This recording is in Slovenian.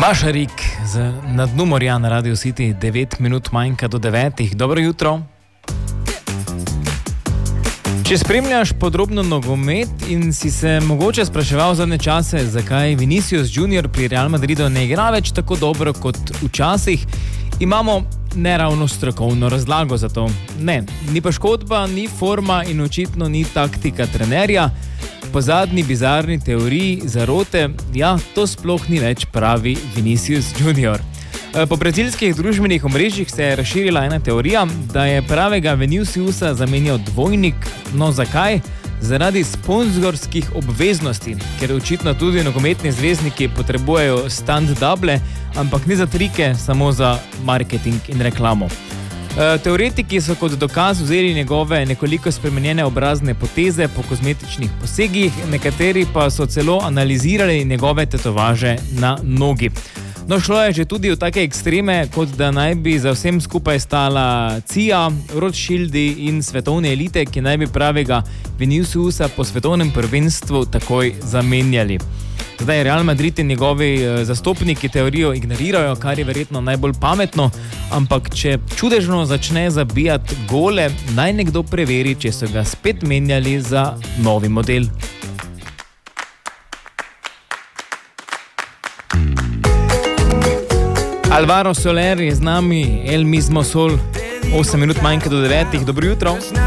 Mašarik na dnu morja na Radio City, 9 minut manjka do 9. Dobro jutro. Če spremljaš podrobno nogomet in si se mogoče spraševal zadnje čase, zakaj Vinicius Junior pri Real Madridu ne igra več tako dobro kot včasih, imamo neravno strokovno razlago za to. Ne, ni pa škodba, ni forma in očitno ni taktika trenerja. Po zadnji bizarni teoriji zarote, to sploh ni več pravi Vinicius Junior. Po brazilskih družbenih omrežjih se je razširila ena teorija, da je pravega Viniciusa zamenjal dvojnik. No, zakaj? Zaradi sponzorskih obveznosti, ker očitno tudi nogometni zvezdniki potrebujejo stand-double, ampak ne za trike, samo za marketing in reklamo. Teoretiki so kot dokaz vzeli njegove nekoliko spremenjene obrazne poteze po kozmetičnih posegih, nekateri pa so celo analizirali njegove tetovaže na nogi. No, šlo je že tudi v take ekstreme, kot da naj bi za vsem skupaj stala CIA, Rothschildi in svetovne elite, ki naj bi pravega Viniciusa po svetovnem prvenstvu takoj zamenjali. Zdaj Real Madrid in njegovi zastopniki teorijo ignorirajo, kar je verjetno najbolj pametno, ampak če čudežno začne zabijati gole, naj nekdo preveri, če so ga spet menjali za novi model. Alvaro Soler je z nami, El mismo sol, 8 minut manjka do 9. Dobro jutro.